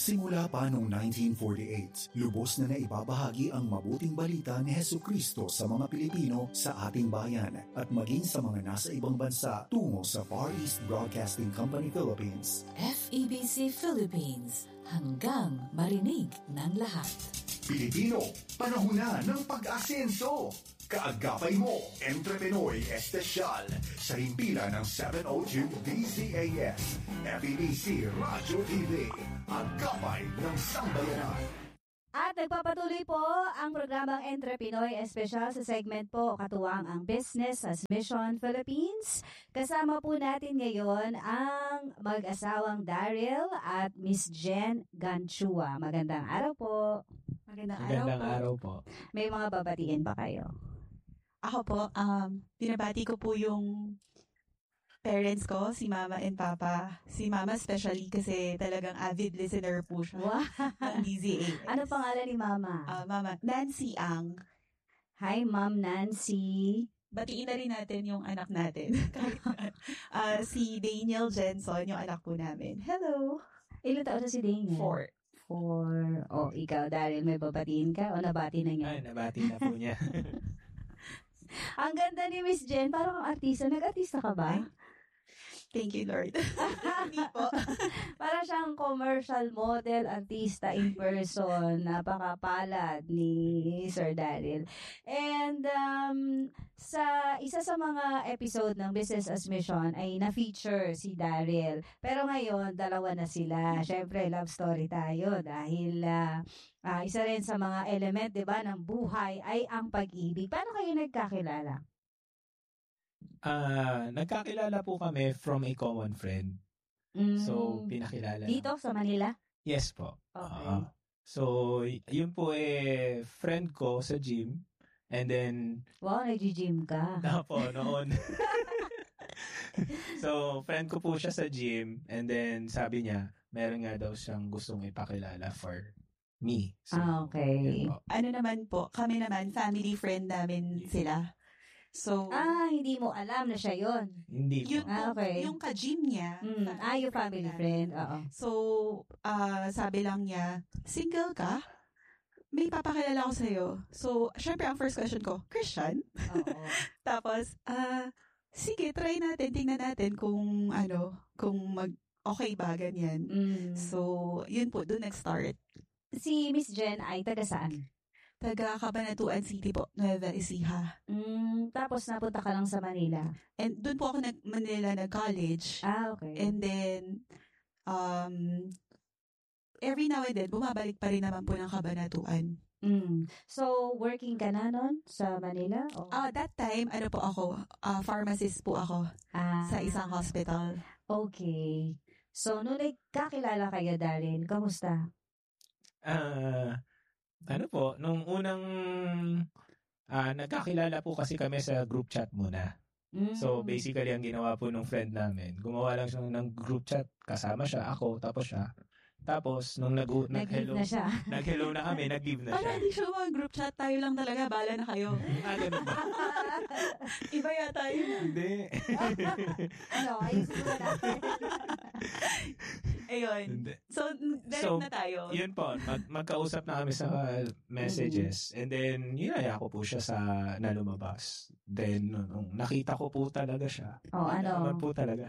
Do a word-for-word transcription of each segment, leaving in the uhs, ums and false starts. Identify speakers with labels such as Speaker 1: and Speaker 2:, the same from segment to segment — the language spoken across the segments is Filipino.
Speaker 1: Simula pa noong nineteen forty-eight, lubos na naibabahagi ang mabuting balita ni Hesukristo sa mga Pilipino sa ating bayan at maging sa mga nasa ibang bansa tungo sa Far East Broadcasting Company Philippines.
Speaker 2: F E B C Philippines, hanggang marinig ng lahat.
Speaker 1: Pilipino, panahon na ng pag-asenso! Kaagapay mo, Entrepenoy Espesyal sa himpilan ng seven oh two D Z A S, F E B C Radio T V, Agapay ng Sambayanan.
Speaker 3: At nagpapatuloy po ang programang Entrepenoy Espesyal sa segment po katuwang ang Business as Mission Philippines. Kasama po natin ngayon ang mag-asawang Daryl at Miss Jen Ganchua. Magandang araw po.
Speaker 4: Magandang,
Speaker 5: Magandang
Speaker 4: araw,
Speaker 5: araw po.
Speaker 3: May mga babatiin ba kayo?
Speaker 4: Ako po, um, binabati ko po yung parents ko, si Mama and Papa. Si Mama especially kasi talagang avid listener po siya
Speaker 3: Wow.
Speaker 4: ng D Z A S.
Speaker 3: Ano pangalan ni Mama?
Speaker 4: Uh, Mama, Nancy Ang.
Speaker 3: Hi, Ma'am Nancy.
Speaker 4: Batiin na rin natin yung anak natin. uh, si Daniel Jenson, yung anak po namin. Hello!
Speaker 3: Ilan taon na si Daniel?
Speaker 4: Four.
Speaker 3: Four. O, ikaw, Daryl, may babatiin ka o nabati na niya?
Speaker 5: Ay, nabati na po niya.
Speaker 3: Ang ganda ni Miss Jen, parang artista. Nag-artista ka ba?
Speaker 4: Thank you, Lord. Hindi po.
Speaker 3: Para siyang commercial model, artista in person. Napakapalad ni Sir Daryl. And um, sa isa sa mga episode ng Business as Mission ay na-feature si Daryl. Pero ngayon, dalawa na sila. Siyempre, love story tayo dahil uh, uh, isa rin sa mga element, di ba, ng buhay ay ang pag-ibig. Paano kayo nagkakilala?
Speaker 5: Ah, uh, nagkakilala po kami from a common friend.
Speaker 3: Mm.
Speaker 5: So, pinakilala.
Speaker 3: Dito sa Manila?
Speaker 5: Yes po.
Speaker 3: Okay.
Speaker 5: Uh, so, y- yun po eh, friend ko sa gym. And then,
Speaker 3: Wow, nag-gym ka.
Speaker 5: na po, noon. So, friend ko po siya sa gym. And then, sabi niya, meron nga daw siyang gustong ipakilala for me. So,
Speaker 3: Ah, okay.
Speaker 5: yun po.
Speaker 4: Ano naman po, kami naman, family friend namin sila. So,
Speaker 3: Ah, hindi mo alam na siya yon.
Speaker 5: Hindi po.
Speaker 4: yun
Speaker 3: Ah,
Speaker 4: po,
Speaker 3: okay.
Speaker 4: yung ka-gym niya.
Speaker 3: Mm. Ah, yung family friend. Oo.
Speaker 4: So, ah sabi lang niya, single ka? May papakilala ko sa'yo. So, syempre, ang first question ko, Christian?
Speaker 3: Oo.
Speaker 4: Tapos, ah sige, try natin, tingnan natin kung, ano, kung mag, okay ba, ganyan.
Speaker 3: Mm.
Speaker 4: So, yun po, doon nag-start.
Speaker 3: Si Miss Jen ay taga saan?
Speaker 4: Taga Cabanatuan City po, Nueva Ecija.
Speaker 3: Mm, tapos napunta ka lang sa Manila.
Speaker 4: And doon po ako nag, Manila nag-college.
Speaker 3: Ah, okay.
Speaker 4: And then, um, every now and then, bumabalik pa rin naman po ng Cabanatuan.
Speaker 3: Mm. So, working ka na nun sa Manila? O?
Speaker 4: Ah, that time, ano po ako, ah, pharmacist po ako
Speaker 3: Ah,
Speaker 4: sa isang hospital.
Speaker 3: Okay. So, nung nagkakilala kayo, Daryl, kamusta?
Speaker 5: Ah, ano po, nung unang ah nagkakilala po kasi kami sa group chat muna.
Speaker 3: Mm.
Speaker 5: So basically ang ginawa po nung friend namin, gumawa lang siya ng group chat, kasama siya, ako, tapos siya. Tapos nung nag
Speaker 3: Nag-leave
Speaker 5: nag-hello
Speaker 3: na siya.
Speaker 5: nag-hello na kami, nag-leave na
Speaker 4: Para
Speaker 5: siya.
Speaker 4: hindi siya mga group chat, tayo lang talaga, bala na kayo.
Speaker 5: Ah, ganun ba?
Speaker 4: Iba yata yun.
Speaker 5: Hindi.
Speaker 3: Ano, ayusin mo natin.
Speaker 4: Ayun.
Speaker 5: Hindi.
Speaker 4: So, direct
Speaker 5: So,
Speaker 4: na tayo.
Speaker 5: Yun po, mag- magkausap na kami sa messages. And then, yinaya ko po siya sa nalumabas. Then, nung nung nakita ko po talaga siya.
Speaker 3: Oh, ano?
Speaker 5: naman po talaga.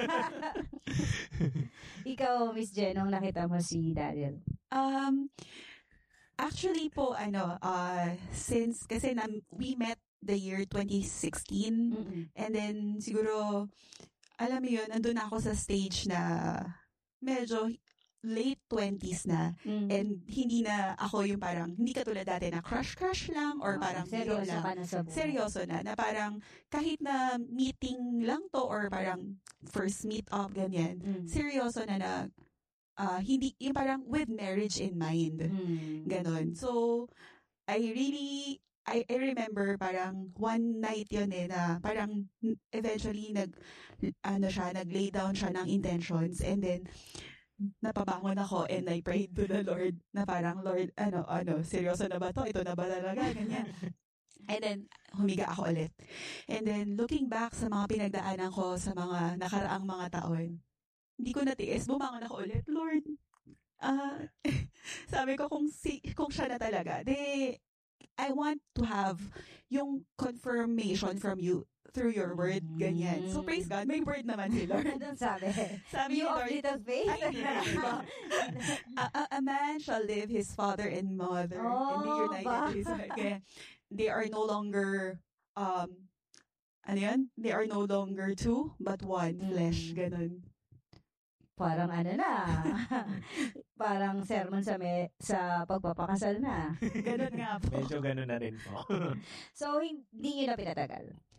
Speaker 3: Ikaw, Miss Jen, nung nakita mo si Daryl.
Speaker 4: Um, actually po, ano, uh, since, kasi na, we met the year twenty sixteen.
Speaker 3: Mm-mm.
Speaker 4: And then, siguro, alam mo yun, nandun ako sa stage na medyo late twenties na.
Speaker 3: Mm.
Speaker 4: And hindi na ako yung parang, hindi katulad dati na crush-crush lang or
Speaker 3: Ah,
Speaker 4: parang
Speaker 3: seryoso
Speaker 4: lang.
Speaker 3: ka na sa buhay.
Speaker 4: Seryoso na, na parang kahit na meeting lang to or parang first meet up, ganyan,
Speaker 3: Mm.
Speaker 4: seryoso na na ah, hindi, yung parang with marriage in mind.
Speaker 3: Mm.
Speaker 4: Ganon. So, I really, I, I remember parang one night yun eh, na parang eventually nag, ano siya, nag-lay down siya ng intentions and then, napabangon ako and I prayed to the Lord na parang, Lord, ano, ano, seryoso na ba to? Ito na ba talaga? Ganyan. And then, humiga ako ulit. And then, looking back sa mga pinagdaanan ko sa mga nakaraang mga taon, hindi ko natiis, bumangon ako ulit, Lord, ah, sabi ko kung si kung siya na talaga, de I want to have yung confirmation from you through your word, ganyan. So praise God, may word naman si Lord.
Speaker 3: Anong sabi?
Speaker 4: Sabi ni
Speaker 3: You of
Speaker 4: Lord,
Speaker 3: little faith?
Speaker 4: ay, hindi ba? a, a, a man shall leave his father and mother and be
Speaker 3: Oh,
Speaker 4: united
Speaker 3: ba?
Speaker 4: to his wife. Kaya they are no longer, um, ano yan? They are no longer two, but one flesh.
Speaker 3: Mm.
Speaker 4: Ganun.
Speaker 3: Parang ano na. Parang sermon sa me, sa pagpapakasal na.
Speaker 4: Ganun nga po.
Speaker 5: Medyo ganun na rin po.
Speaker 3: So, hindi nyo na pinatagal.